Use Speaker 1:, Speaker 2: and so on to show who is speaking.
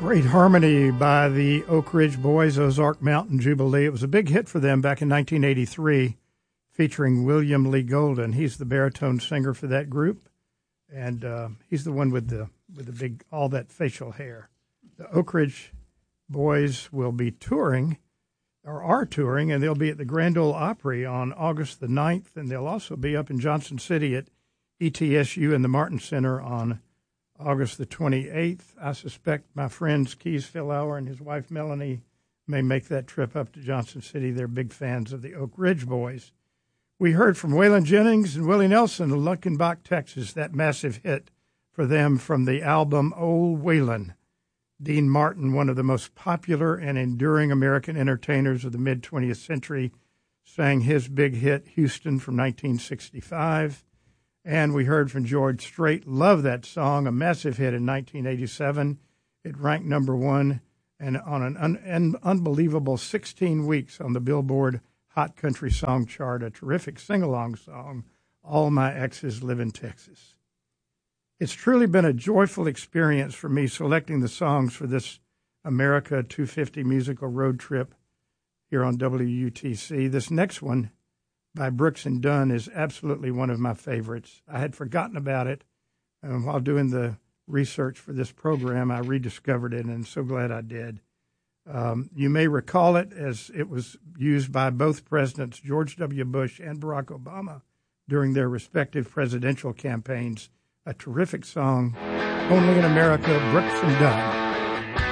Speaker 1: Great harmony by the Oak Ridge Boys, Ozark Mountain Jubilee. It was a big hit for them back in 1983, featuring William Lee Golden. He's the baritone singer for that group, and he's the one with the big, all that facial hair. The Oak Ridge Boys will be touring, or are touring, and they'll be at the Grand Ole Opry on August the 9th, and they'll also be up in Johnson City at ETSU and the Martin Center on August the 28th. I suspect my friends Keys Philauer and his wife Melanie may make that trip up to Johnson City. They're big fans of the Oak Ridge Boys. We heard from Waylon Jennings and Willie Nelson of Luckenbach, Texas, that massive hit for them from the album Old Waylon. Dean Martin, one of the most popular and enduring American entertainers of the mid-20th century, sang his big hit, Houston, from 1965. And we heard from George Strait, love that song, a massive hit in 1987. It ranked number one and on an unbelievable 16 weeks on the Billboard Hot Country Song Chart, a terrific sing-along song, All My Exes Live in Texas. It's truly been a joyful experience for me selecting the songs for this America 250 musical road trip here on WUTC. This next one, by Brooks and Dunn, is absolutely one of my favorites. I had forgotten about it, and while doing the research for this program, I rediscovered it, and I'm so glad I did. You may recall it as it was used by both presidents, George W. Bush and Barack Obama, during their respective presidential campaigns. A terrific song, Only in America, Brooks and Dunn.